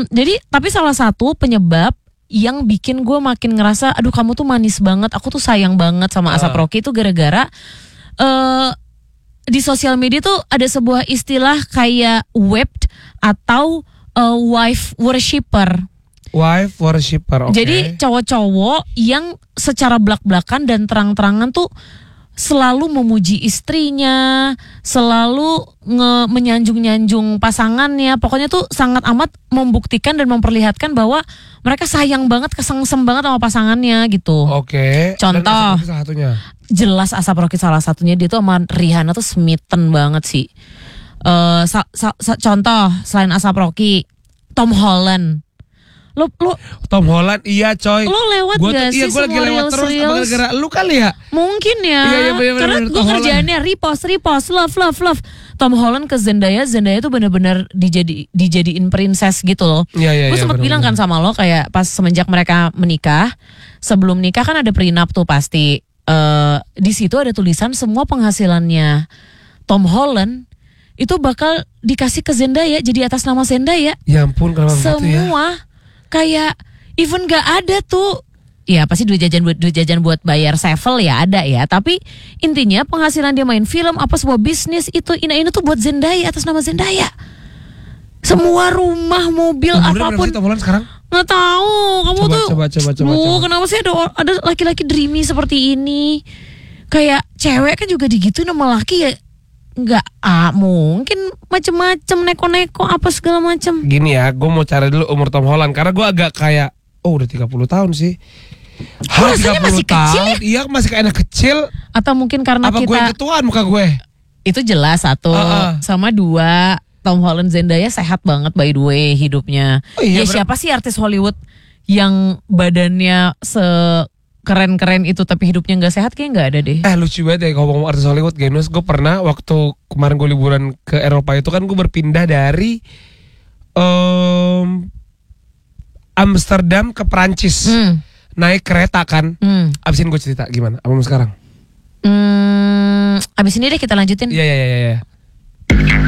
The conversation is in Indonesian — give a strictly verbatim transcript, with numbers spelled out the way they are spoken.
jadi tapi salah satu penyebab yang bikin gue makin ngerasa, aduh kamu tuh manis banget, aku tuh sayang banget sama Asap Uh. Rocky itu gara-gara uh, di sosial media tuh ada sebuah istilah kayak whipped atau uh, wife worshipper. Wife worshipper, oke. Okay. Jadi cowok-cowok yang secara belak-belakan dan terang-terangan tuh selalu memuji istrinya, selalu nge menyanjung-nyanjung pasangannya. Pokoknya tuh sangat amat membuktikan dan memperlihatkan bahwa mereka sayang banget, kesengsem banget sama pasangannya gitu. Oke. Contoh, salah satunya. Jelas Asap Rocky salah satunya, dia tuh sama Rihanna tuh smitten banget sih. Uh, sa sa sa contoh selain Asap Rocky, Tom Holland. Lo, lo Tom Holland, iya coy. Lo lewat gua gak tuh, sih iya, gue lagi semua lewat terus reels, apa gara-gara lu kali ya? Mungkin ya. Iya, iya, bener, karena bener, gue Tom kerjaannya repost, repost, love, love, love. Tom Holland ke Zendaya, Zendaya tuh bener-bener dijadi, dijadiin princess gitu loh. Iya, iya, Gue iya, sempet bener, bilang bener. kan sama lo kayak pas semenjak mereka menikah, sebelum nikah kan ada prenup tuh pasti. Uh, di situ ada tulisan semua penghasilannya Tom Holland itu bakal dikasih ke Zendaya, jadi atas nama Zendaya. Ya ampun, kenapa begitu ya? Semua kayak even gak ada tuh, ya pasti duit jajan buat duit jajan buat bayar sevel ya ada ya. Tapi intinya penghasilan dia main film apa sebuah bisnis itu ini ini tuh buat Zendaya, atas nama Zendaya. Semua rumah, mobil, Umurnya apapun. berapa sih Tom Holland sekarang? Nggak tahu, kamu Coba, tuh. coba, coba, coba, Duh, coba. kenapa sih ada ada laki-laki dreamy seperti ini? Kayak cewek kan juga digituin sama laki ya. Nggak ah, mungkin macem-macem neko-neko apa segala macem. Gini ya, gue mau cari dulu umur Tom Holland karena gue agak kayak, oh udah tiga puluh tahun sih. Hah, rasanya masih kecil ya? Iya, masih kayak anak kecil. Atau mungkin karena Apa gue kita yang ketuaan muka gue? itu jelas satu, Uh-uh. sama dua, Tom Holland Zendaya sehat banget by the way hidupnya. Oh iya, ya ber- siapa sih artis Hollywood yang badannya sekeren-keren itu tapi hidupnya nggak sehat? Kayaknya nggak ada deh. Eh lucu banget ya ngomong artis Hollywood, Genus. Gue pernah waktu kemarin gue liburan ke Eropa itu kan gue berpindah dari um, Amsterdam ke Perancis. Hmm. Naik kereta kan. Hmm. Abisin gue cerita gimana abang sekarang. Hmm, abis ini deh kita lanjutin. Iya iya iya iya.